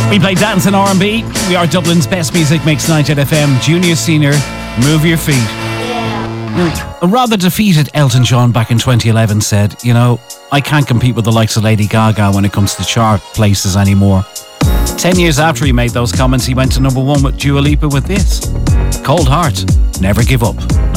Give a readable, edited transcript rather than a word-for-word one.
We play dance and R&B. We are Dublin's best music mix, 98 FM. Junior, senior, move your feet. A rather defeated Elton John back in 2011 said, you know, I can't compete with the likes of Lady Gaga when it comes to chart places anymore. 10 years after he made those comments, he went to number one with Dua Lipa with this. Cold Heart, Never Give Up.